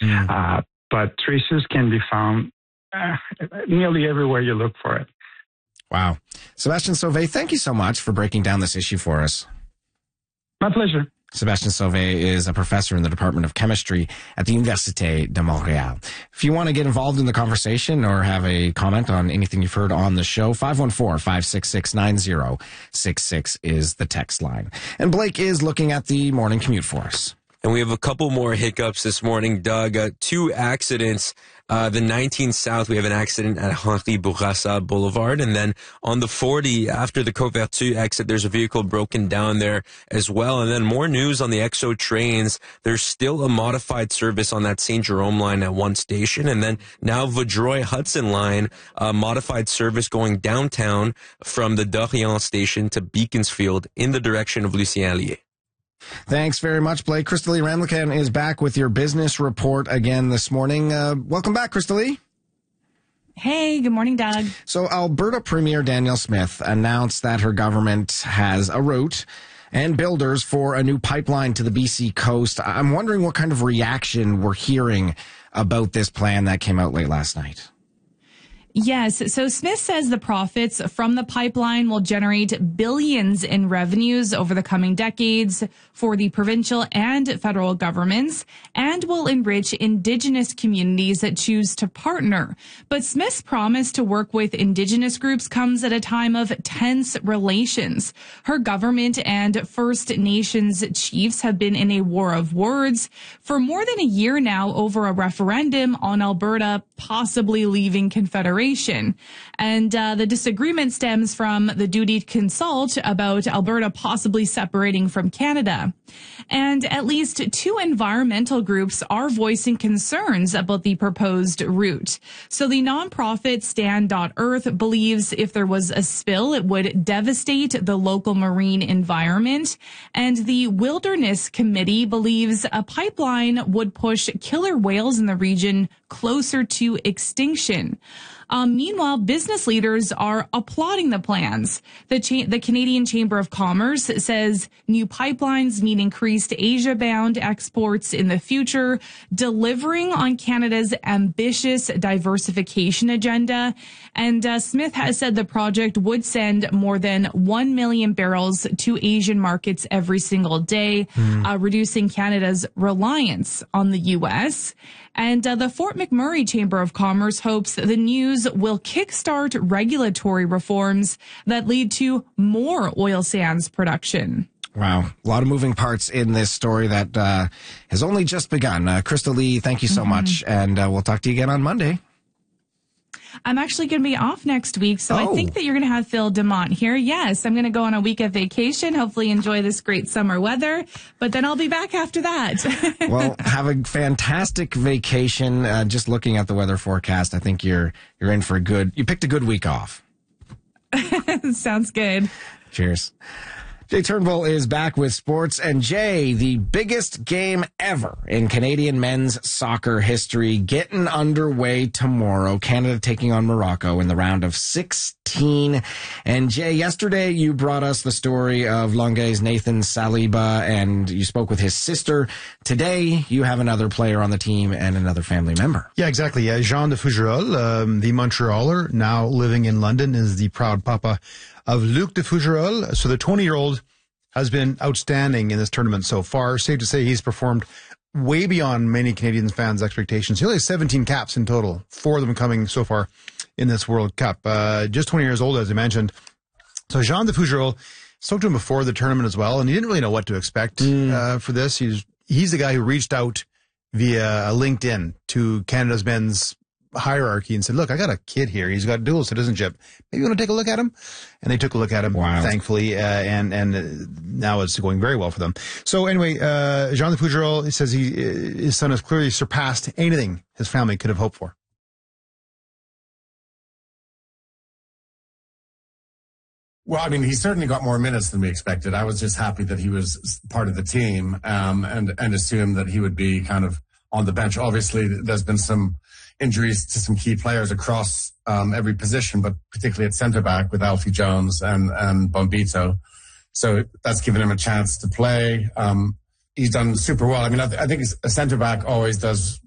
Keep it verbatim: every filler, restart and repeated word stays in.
Mm. Uh, but traces can be found uh, nearly everywhere you look for it. Wow. Sébastien Sauvé, thank you so much for breaking down this issue for us. My pleasure. Sébastien Sauvé is a professor in the Department of Chemistry at the Université de Montréal. If you want to get involved in the conversation or have a comment on anything you've heard on the show, five one four, five six six, nine zero six six is the text line. And Blake is looking at the morning commute for us. And we have a couple more hiccups this morning, Doug. Uh, two accidents. Uh, the nineteen South, we have an accident at Henri Bourassa Boulevard. And then on the forty, after the Couverture exit, there's a vehicle broken down there as well. And then more news on the X O trains. There's still a modified service on that Saint Jerome line at one station. And then now Vaudreuil Hudson line, a modified service going downtown from the Dorion station to Beaconsfield in the direction of Lucien Allier. Thanks very much, Blake. Crystalie Ramlichan is back with your business report again this morning. Uh, welcome back, Crystalie. Hey, good morning, Doug. So Alberta Premier Danielle Smith announced that her government has a route and builders for a new pipeline to the B C coast. I'm wondering what kind of reaction we're hearing about this plan that came out late last night. Yes. So Smith says the profits from the pipeline will generate billions in revenues over the coming decades for the provincial and federal governments and will enrich Indigenous communities that choose to partner. But Smith's promise to work with Indigenous groups comes at a time of tense relations. Her government and First Nations chiefs have been in a war of words for more than a year now over a referendum on Alberta possibly leaving Confederation. And uh, the disagreement stems from the duty to consult about Alberta possibly separating from Canada. And at least two environmental groups are voicing concerns about the proposed route. So the nonprofit Stand dot Earth believes if there was a spill, it would devastate the local marine environment. And the Wilderness Committee believes a pipeline would push killer whales in the region closer to extinction. Um, meanwhile, business leaders are applauding the plans. The, cha- the Canadian Chamber of Commerce says new pipelines mean increased Asia-bound exports in the future, delivering on Canada's ambitious diversification agenda. And uh, Smith has said the project would send more than one million barrels to Asian markets every single day, mm. uh, reducing Canada's reliance on the U S. And uh, the Fort McMurray Chamber of Commerce hopes that the news will kickstart regulatory reforms that lead to more oil sands production. Wow. A lot of moving parts in this story that uh, has only just begun. Uh, Crystalie, thank you so mm-hmm. much. And uh, we'll talk to you again on Monday. I'm actually going to be off next week, so oh. I think that you're going to have Phil DeMont here. Yes, I'm going to go on a week of vacation, hopefully enjoy this great summer weather, but then I'll be back after that. Well, have a fantastic vacation. Uh, just looking at the weather forecast, I think you're you're in for a good, you picked a good week off. Sounds good. Cheers. Jay Turnbull is back with sports. And Jay, the biggest game ever in Canadian men's soccer history, getting underway tomorrow. Canada taking on Morocco in the round of sixteen. And Jay, yesterday you brought us the story of Longueuil's Nathan Saliba, and you spoke with his sister. Today you have another player on the team and another family member. Yeah, exactly. Yeah, Jean de Fougerolles, um, the Montrealer, now living in London, is the proud papa of Luc de Fougerolles. So the twenty-year-old has been outstanding in this tournament so far. Safe to say he's performed way beyond many Canadian fans' expectations. He only has seventeen caps in total, four of them coming so far in this World Cup. Uh, just twenty years old, as I mentioned. So Jean de Fougerolles, spoke to him before the tournament as well, and he didn't really know what to expect mm. uh, for this. He's, he's the guy who reached out via LinkedIn to Canada's men's hierarchy and said, look, I got a kid here. He's got dual citizenship. Maybe you want to take a look at him? And they took a look at him, wow. thankfully, uh, and and uh, now it's going very well for them. So anyway, uh, Jean de Fougerolles, he says he, his son has clearly surpassed anything his family could have hoped for. Well, I mean, he certainly got more minutes than we expected. I was just happy that he was part of the team, um, and, and assumed that he would be kind of on the bench. Obviously, there's been some injuries to some key players across um, every position, but particularly at centre-back with Alfie Jones and, and Bombito. So that's given him a chance to play. Um, he's done super well. I mean, I, th- I think a centre-back always does